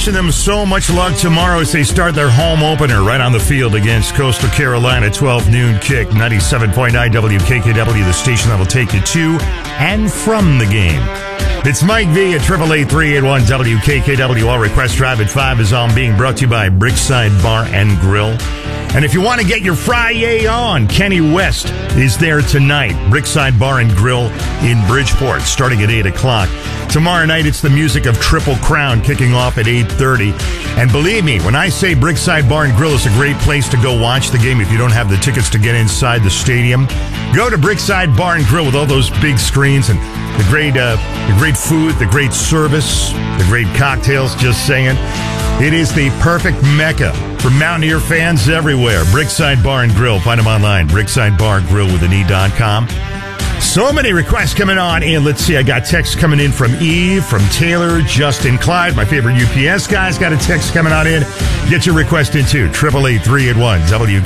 wishing them so much luck tomorrow as they start their home opener right on the field against Coastal Carolina. 12 noon kick, 97.9 WKKW, the station that will take you to and from the game. It's Mike V at 888-381 WKKW. All Request Drive at 5 is on, being brought to you by Brickside Bar and Grill. And if you want to get your Friday on, Kenny West is there tonight. Brickside Bar and Grill in Bridgeport, starting at 8 o'clock. Tomorrow night, it's the music of Triple Crown kicking off at 8:30. And believe me, when I say Brickside Bar and Grill is a great place to go watch the game if you don't have the tickets to get inside the stadium, go to Brickside Bar and Grill with all those big screens and the great food, the great service, the great cocktails, just saying. It is the perfect mecca for Mountaineer fans everywhere. Brickside Bar and Grill. Find them online. BricksideBarGrill.com. So many requests coming on in. Let's see. I got texts coming in from Eve, from Taylor, Justin Clyde. My favorite UPS guys got a text coming on in. Get your request in too. 888-381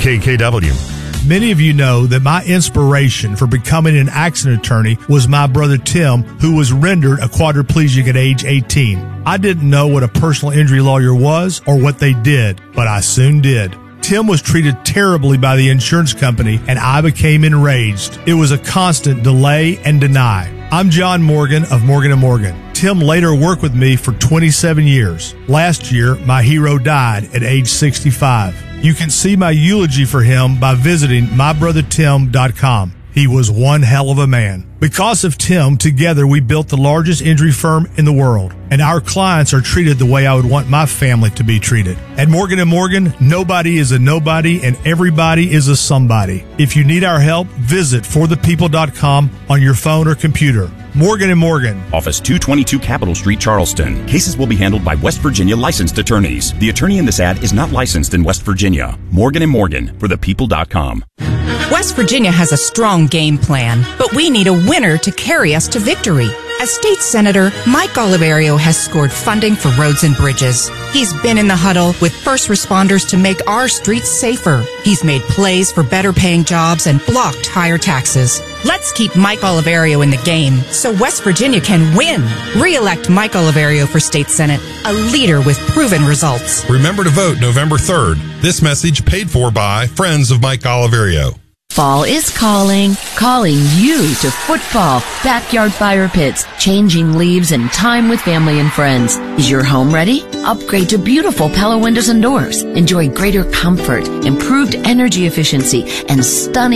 WKKW. Many of you know that my inspiration for becoming an accident attorney was my brother Tim, who was rendered a quadriplegic at age 18. I didn't know what a personal injury lawyer was or what they did, but I soon did. Tim was treated terribly by the insurance company, and I became enraged. It was a constant delay and deny. I'm John Morgan of Morgan & Morgan. Tim later worked with me for 27 years. Last year, my hero died at age 65. You can see my eulogy for him by visiting mybrothertim.com. He was one hell of a man. Because of Tim, together we built the largest injury firm in the world, and our clients are treated the way I would want my family to be treated. At Morgan & Morgan, nobody is a nobody and everybody is a somebody. If you need our help, visit forthepeople.com on your phone or computer. Morgan & Morgan. Office 222 Capitol Street, Charleston. Cases will be handled by West Virginia licensed attorneys. The attorney in this ad is not licensed in West Virginia. Morgan & Morgan, forthepeople.com. West Virginia has a strong game plan, but we need a winner to carry us to victory. As state senator, Mike Oliverio has scored funding for roads and bridges. He's been in the huddle with first responders to make our streets safer. He's made plays for better paying jobs and blocked higher taxes. Let's keep Mike Oliverio in the game so West Virginia can win. Re-elect Mike Oliverio for state senate, a leader with proven results. Remember to vote November 3rd. This message paid for by Friends of Mike Oliverio. Fall is calling you to football, backyard fire pits, changing leaves, and time with family and friends. Is your home ready? Upgrade to beautiful Pella windows and doors. Enjoy greater comfort, improved energy efficiency, and stunning